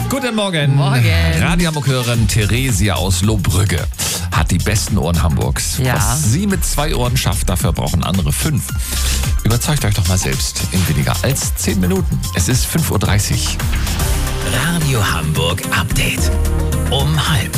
Guten Morgen. Morgen. Radio Hamburg-Hörerin Theresia aus Lohbrügge hat die besten Ohren Hamburgs. Ja. Was sie mit 2 Ohren schafft, dafür brauchen andere 5. Überzeugt euch doch mal selbst in weniger als 10 Minuten. Es ist 5:30 Uhr. Radio Hamburg Update. Um 12:30.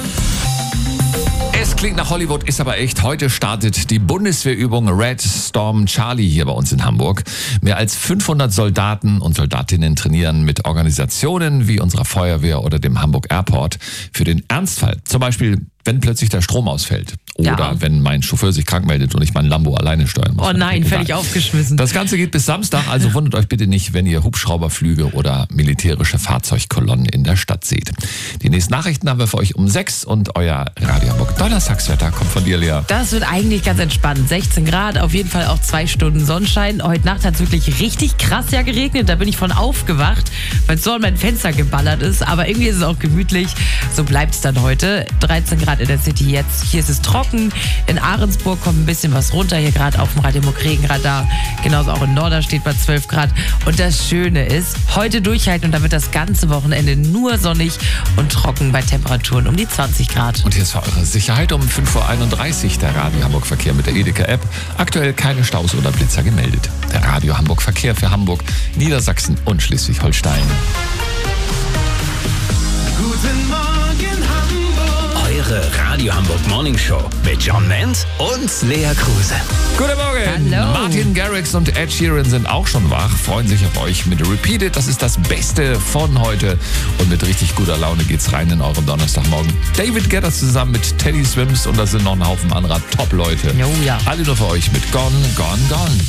Es klingt nach Hollywood, ist aber echt. Heute startet die Bundeswehrübung Red Storm Charlie hier bei uns in Hamburg. Mehr als 500 Soldaten und Soldatinnen trainieren mit Organisationen wie unserer Feuerwehr oder dem Hamburg Airport für den Ernstfall. Zum Beispiel, wenn plötzlich der Strom ausfällt. Oder Ja. wenn mein Chauffeur sich krank meldet und ich mein Lambo alleine steuern muss. Oh nein, Egal. völlig aufgeschmissen. Das Ganze geht bis Samstag, also wundert euch bitte nicht, wenn ihr Hubschrauberflüge oder militärische Fahrzeugkolonnen in der Stadt seht. Die nächsten Nachrichten haben wir für euch um 6 und euer Radio Hamburg Donnerstagswetter kommt von dir, Lea. Das wird eigentlich ganz entspannt. 16 Grad, auf jeden Fall auch 2 Stunden Sonnenschein. Heute Nacht hat es wirklich richtig krass ja geregnet. Da bin ich von aufgewacht, weil es so an mein Fenster geballert ist. Aber irgendwie ist es auch gemütlich. So bleibt es dann heute. 13 Grad in der City jetzt. Hier ist es trocken. In Ahrensburg kommt ein bisschen was runter. Hier gerade auf dem Radio Hamburg Regenradar. Genauso auch in Norderstedt bei 12 Grad. Und das Schöne ist, heute durchhalten und dann wird das ganze Wochenende nur sonnig und trocken bei Temperaturen um die 20 Grad. Und hier ist für eure Sicherheit um 5:31 Uhr der Radio Hamburg Verkehr mit der Edeka-App. Aktuell keine Staus oder Blitzer gemeldet. Der Radio Hamburg Verkehr für Hamburg, Niedersachsen und Schleswig-Holstein. Guten Morgen Hamburg. Eure Radio Hamburg Morning Show mit John Menz und Lea Kruse. Guten Morgen! Hallo. Martin Garrix und Ed Sheeran sind auch schon wach, freuen sich auf euch mit Repeat It. Das ist das Beste von heute. Und mit richtig guter Laune geht's rein in euren Donnerstagmorgen. David Guetta zusammen mit Teddy Swims und da sind noch ein Haufen anderer Top-Leute. Oh ja. Alle nur für euch mit Gone, Gone, Gone.